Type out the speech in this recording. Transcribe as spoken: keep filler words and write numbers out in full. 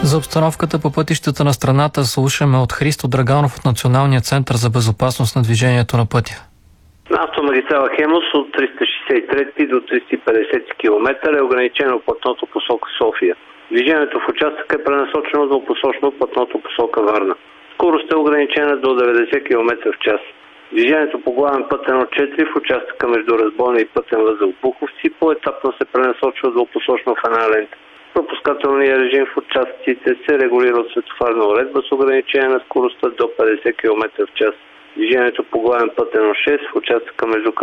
За обстановката по пътищата на страната слушаме от Христо Драганов от Националния център за безопасност на движението на пътя. На автомагистрала Хемус от триста шестдесет и трети до триста и петдесети километъра е ограничено платното посока София. Движението в участъка е пренасочено двупосочно платното посока Варна. Скорост е ограничена до деветдесет километра в час. Движението по главен път едно четири в участъка между Разбойна и пътен възел Буховци поетапно се пренасочва двупосочно в една лента. Пропускателният режим в участъците се регулира от светофарна уредба с ограничение на скоростта до петдесет километра в час. Движението по главен път едно шест в участъка между